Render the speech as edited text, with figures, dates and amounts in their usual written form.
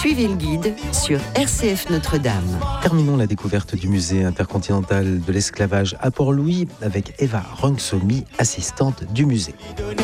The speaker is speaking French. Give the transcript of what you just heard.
Suivez le guide sur RCF Notre-Dame. Terminons la découverte du musée intercontinental de l'esclavage à Port-Louis avec Eva Rungsomi, assistante du musée.